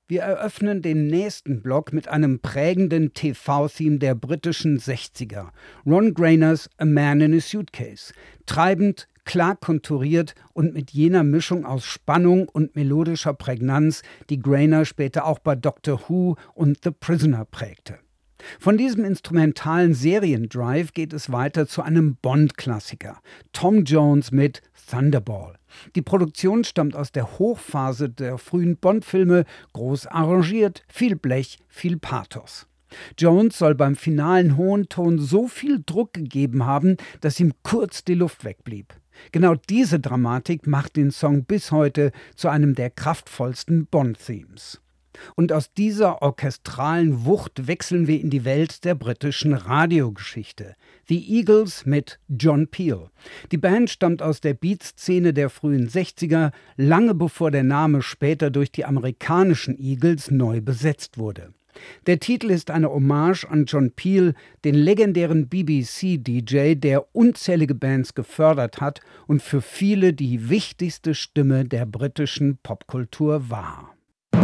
Wir eröffnen den nächsten Block mit einem prägenden TV-Theme der britischen 60er. Ron Grainers A Man in a Suitcase. Treibend, klar konturiert und mit jener Mischung aus Spannung und melodischer Prägnanz, die Grainer später auch bei Doctor Who und The Prisoner prägte. Von diesem instrumentalen Seriendrive geht es weiter zu einem Bond-Klassiker. Tom Jones mit Thunderball. Die Produktion stammt aus der Hochphase der frühen Bond-Filme, groß arrangiert, viel Blech, viel Pathos. Jones soll beim finalen hohen Ton so viel Druck gegeben haben, dass ihm kurz die Luft wegblieb. Genau diese Dramatik macht den Song bis heute zu einem der kraftvollsten Bond-Themes. Und aus dieser orchestralen Wucht wechseln wir in die Welt der britischen Radiogeschichte. The Eagles mit John Peel. Die Band stammt aus der Beat-Szene der frühen 60er, lange bevor der Name später durch die amerikanischen Eagles neu besetzt wurde. Der Titel ist eine Hommage an John Peel, den legendären BBC-DJ, der unzählige Bands gefördert hat und für viele die wichtigste Stimme der britischen Popkultur war.